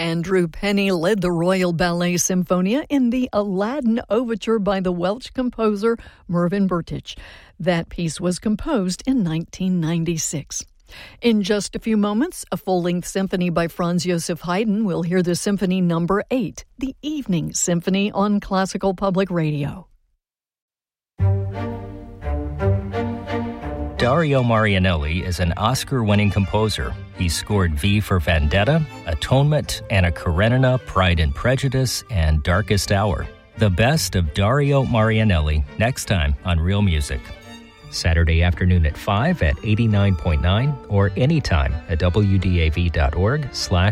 Andrew Penny led the Royal Ballet Symphonia in the Aladdin Overture by the Welsh composer Mervyn Burtich. That piece was composed in 1996. In just a few moments, a full-length symphony by Franz Joseph Haydn. We'll hear the Symphony Number 8, the Evening Symphony on Classical Public Radio. Dario Marianelli is an Oscar-winning composer. He scored V for Vendetta, Atonement, Anna Karenina, Pride and Prejudice, and Darkest Hour. The best of Dario Marianelli next time on Real Music. Saturday afternoon at 5 at 89.9 or anytime at wdav.org/